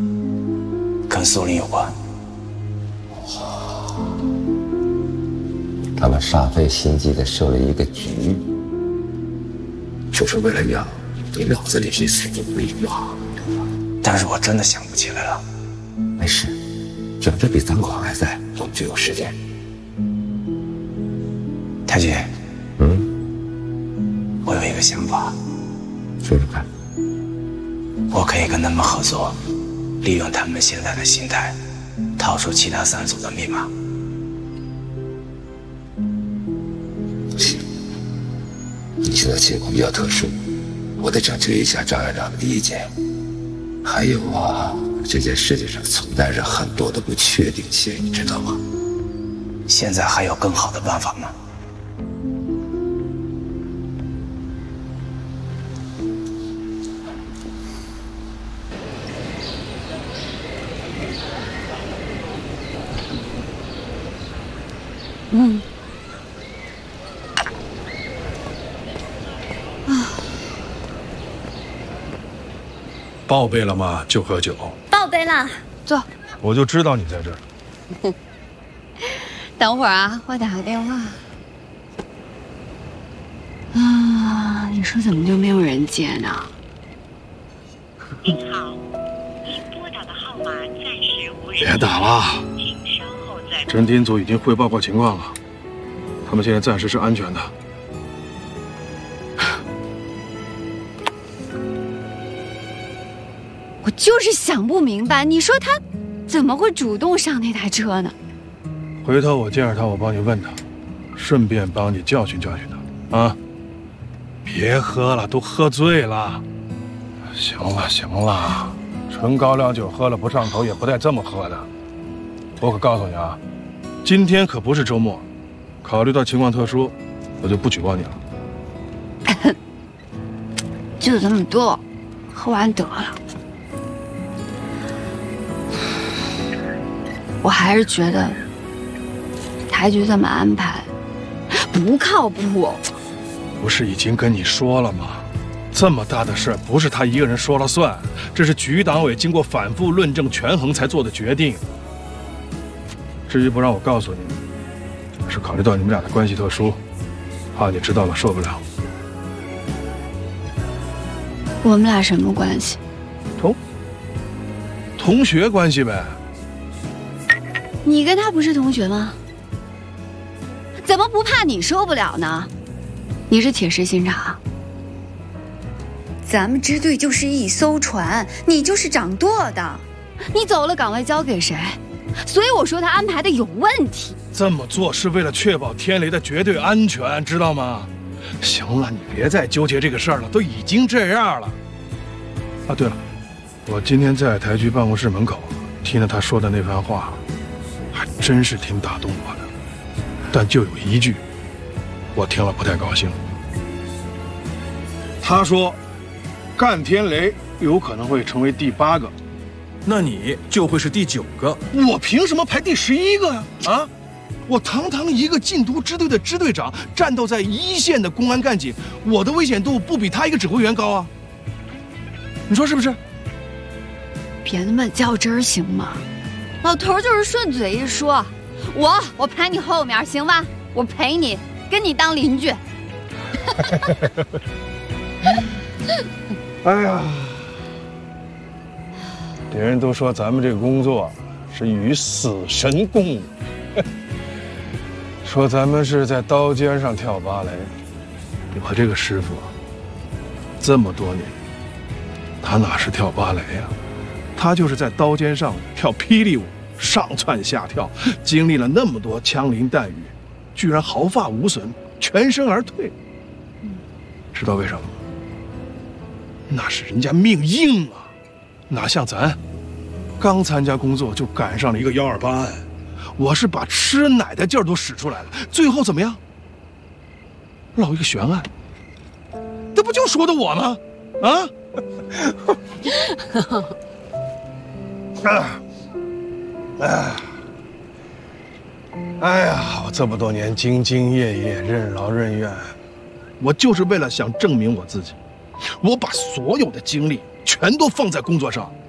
跟苏林有关。 他们煞费心机的设了一个局，就是为了让你脑子里去死不迷茫。 但是我真的想不起来了。 没事，只要这笔赃款还在，我们就有时间。 太君，我有一个想法， 说说看。 我可以跟他们合作，利用他们现在的心态，套出其他3组的密码。 不行，你现在情况比较特殊，我得征求一下张院长的意见。还有啊，这件事情上存在着很多的不确定性，你知道吗？ 现在还有更好的办法吗？ 报备了吗？就喝酒。 报备了，坐。 我就知道你在这儿。 等会儿啊，我打个电话。啊，你说怎么就没有人接呢？ 您好，您拨打的号码暂时无人。 别打了， 请稍后再。 侦听组已经汇报过情况了，他们现在暂时是安全的。 我就是想不明白，你说他怎么会主动上那台车呢？ 回头我见着他，我帮你问他，顺便帮你教训教训他啊！别喝了，都喝醉了。行了行了，纯高粱酒喝了不上头，也不带这么喝的。我可告诉你啊，今天可不是周末，考虑到情况特殊，我就不举报你了。 就这么多，喝完得了。我还是觉得台局这么安排不靠谱。 不是已经跟你说了吗？这么大的事儿不是他一个人说了算，这是局党委经过反复论证权衡才做的决定。至于不让我告诉你，是考虑到你们俩的关系特殊，怕你知道了受不了。 我们俩什么关系？ 同学关系呗。 你跟他不是同学吗？怎么不怕你受不了呢？你是铁石心肠。咱们支队就是一艘船，你就是掌舵的，你走了岗位交给谁？所以我说他安排的有问题。 这么做是为了确保天雷的绝对安全，知道吗？行了，你别再纠结这个事儿了，都已经这样了。啊，对了，我今天在台局办公室门口听了他说的那番话，还真是挺打动我的。但就有一句，我听了不太高兴。他说，干天雷有可能会成为第8个，那你就会是第9个。我凭什么排第11个呀？啊！我堂堂一个禁毒支队的支队长，战斗在一线的公安干警，我的危险度不比他一个指挥员高啊？你说是不是？ 别那么较真儿行吗？老头就是顺嘴一说，我排你后面行吧？我陪你，跟你当邻居。 哎呀，别人都说咱们这个工作是与死神共舞，说咱们是在刀尖上跳芭蕾。我这个师傅这么多年，他哪是跳芭蕾呀？他就是在刀尖上跳霹雳舞，上蹿下跳，经历了那么多枪林弹雨，居然毫发无损，全身而退。知道为什么吗？那是人家命硬啊，哪像咱，刚参加工作就赶上了一个128案，我是把吃奶的劲儿都使出来了，最后怎么样？落一个悬案，这不就说的我吗？啊！哎呀，我这么多年兢兢业业、任劳任怨，我就是为了想证明我自己。我把所有的精力全都放在工作上，